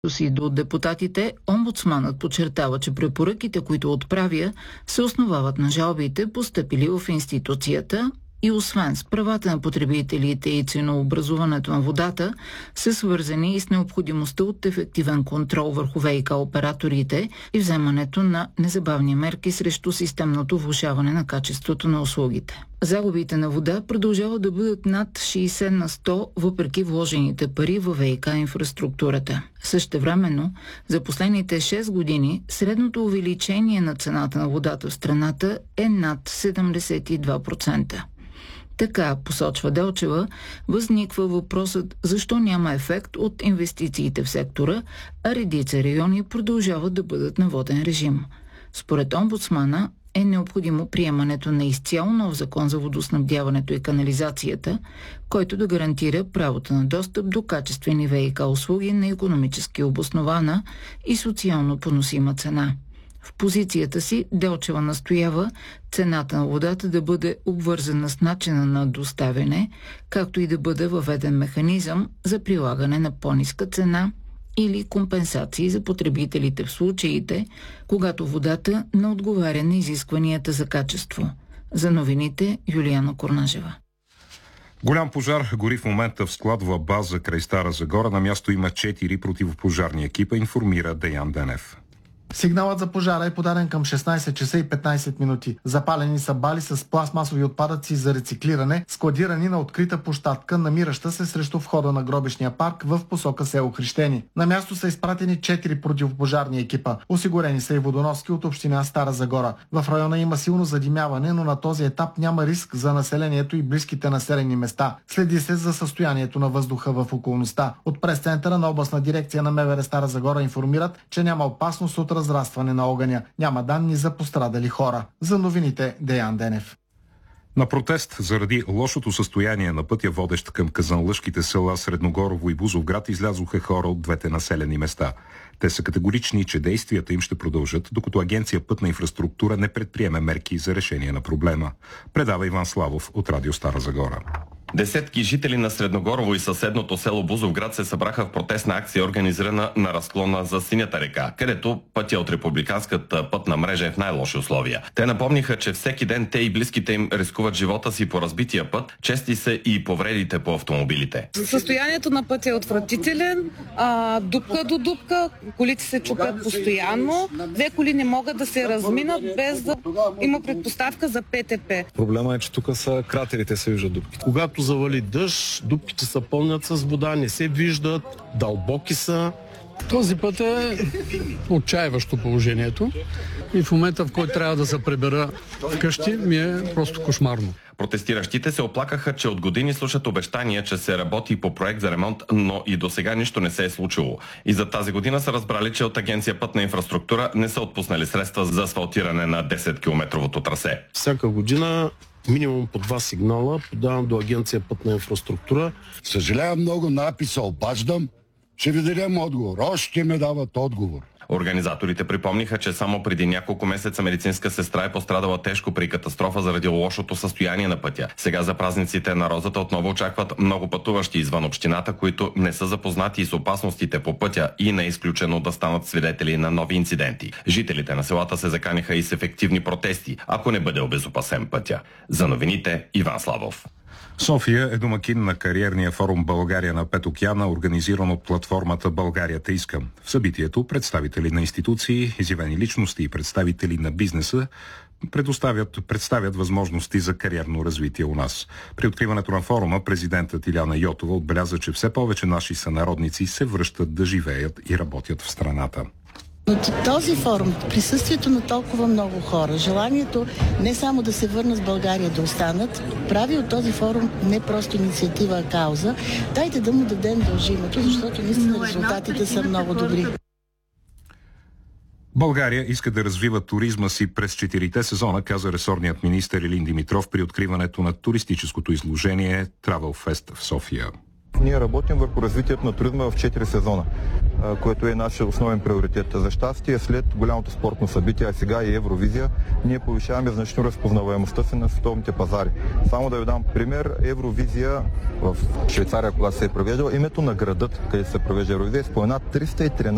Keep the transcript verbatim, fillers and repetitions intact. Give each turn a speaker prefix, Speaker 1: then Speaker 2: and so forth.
Speaker 1: си до депутатите, омбудсманът подчертава, че препоръките, които отправя, се основават на жалбите, постъпили в институцията и освен с правата на потребителите и ценообразуването на водата, са свързани и с необходимостта от ефективен контрол върху ВиК операторите и вземането на незабавни мерки срещу системното влошаване на качеството на услугите. Загубите на вода продължават да бъдат над шейсет на сто, въпреки вложените пари във ВиК инфраструктурата. Същевременно, за последните шест години средното увеличение на цената на водата в страната е над седемдесет и два процента. Така, посочва Делчева, възниква въпросът защо няма ефект от инвестициите в сектора, а редица райони продължават да бъдат на воден режим. Според омбудсмана е необходимо приемането на изцяло нов закон за водоснабдяването и канализацията, който да гарантира правото на достъп до качествени ВиК услуги на икономически обоснована и социално поносима цена. В позицията си Делчева настоява цената на водата да бъде обвързана с начина на доставяне, както и да бъде въведен механизъм за прилагане на по-ниска цена или компенсации за потребителите в случаите, когато водата не отговаря на изискванията за качество. За новините Юлияна Корнажева.
Speaker 2: Голям пожар гори в момента в складова база край Стара Загора. На място има четири противопожарни екипа, информира Деян Денев.
Speaker 3: Сигналът за пожара е подаден към шестнайсет часа и петнайсет минути. Запалени са бали с пластмасови отпадъци за рециклиране, складирани на открита площадка, намираща се срещу входа на гробищния парк в посока село Хрещени. На място са изпратени четири противопожарни екипа. Осигурени са и водоноски от община Стара Загора. В района има силно задимяване, но на този етап няма риск за населението и близките населени места. Следи се за състоянието на въздуха в околността. От прес-центъра на областна дирекция на МВР Стара Загора информират, че няма опасност от разрастване на огъня. Няма данни за пострадали хора. За новините Деян Денев.
Speaker 2: На протест заради лошото състояние на пътя, водещ към казанлъшките села Средногорово и Бузовград, излязоха хора от двете населени места. Те са категорични, че действията им ще продължат, докато Агенция Пътна инфраструктура не предприеме мерки за решение на проблема. Предава Иван Славов от Радио Стара Загора.
Speaker 4: Десетки жители на Средногорово и съседното село Бузовград се събраха в протестна акция, организирана на разклона за Синята река, където пътя от републиканската пътна мрежа е в най-лоши условия. Те напомниха, че всеки ден те и близките им рискуват живота си по разбития път, чести са и повредите по автомобилите.
Speaker 5: Състоянието на пътя е отвратителен, а, дупка до дупка, колите се чупят постоянно, две коли не могат да се разминат без да има предпоставка за ПТП.
Speaker 6: Проблема е, че тук са кратерите, се виждат дупките. Когато завали дъжд, дупките се пълнят с вода, не се виждат, дълбоки са.
Speaker 7: Този път е отчаиващо положението и в момента, в който трябва да се прибера вкъщи, ми е просто кошмарно.
Speaker 4: Протестиращите се оплакаха, че от години слушат обещания, че се работи по проект за ремонт, но и до сега нищо не се е случило. И за тази година са разбрали, че от Агенция Пътна инфраструктура не са отпуснали средства за асфалтиране на десет-километровото трасе.
Speaker 6: Всяка година минимум по два сигнала подавам до Агенция Пътна инфраструктура.
Speaker 8: Съжалявам много, написа обаждам. Ще ви дадем отговор. Още ме дават отговор.
Speaker 4: Организаторите припомниха, че само преди няколко месеца медицинска сестра е пострадала тежко при катастрофа заради лошото състояние на пътя. Сега за празниците на Розата отново очакват много пътуващи извън общината, които не са запознати с опасностите по пътя и не е изключено да станат свидетели на нови инциденти. Жителите на селата се заканиха и с ефективни протести, ако не бъде обезопасен пътя. За новините Иван Славов.
Speaker 2: София е домакин на кариерния форум България на Пет океана, организиран от платформата България те иска. В събитието представители на институции, изявени личности и представители на бизнеса предоставят, представят възможности за кариерно развитие у нас. При откриването на форума президентът Иляна Йотова отбеляза, че все повече наши сънародници се връщат да живеят и работят в страната.
Speaker 9: От този форум, присъствието на толкова много хора, желанието не само да се върнат в България, да останат, прави от този форум не просто инициатива, а кауза. Дайте да му дадем дължимото, защото наистина резултатите са много добри.
Speaker 2: България иска да развива туризма си през четирите сезона, каза ресорният министър Илин Димитров при откриването на туристическото изложение Travel Fest в София.
Speaker 10: Ние работим върху развитието на туризма в четири сезона, което е наш основен приоритет. За щастие, след голямото спортно събитие, а сега и Евровизия, ние повишаваме значително разпознаваемостта си на световните пазари. Само да ви дам пример, Евровизия в Швейцария, когато се е провеждала, името на градът, където се провежда Евровизия, е спомена триста и тринайсет